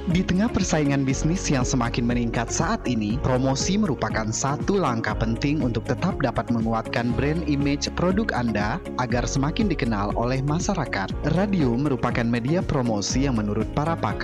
Di tengah persaingan bisnis yang semakin meningkat saat ini, promosi merupakan satu langkah penting untuk tetap dapat menguatkan brand image produk Anda agar semakin dikenal oleh masyarakat. Radio merupakan media promosi yang menurut para pakar